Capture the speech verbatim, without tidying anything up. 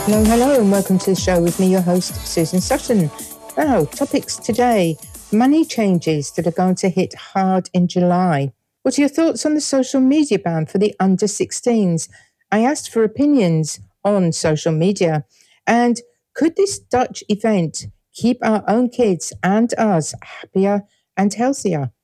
Hello, hello, and welcome to the show with me, your host, Susan Sutton. Now, topics today, money changes that are going to hit hard in July. What are your thoughts on the social media ban for the under sixteens? I asked for opinions on social media. And could this Dutch event keep our own kids and us happier and healthier?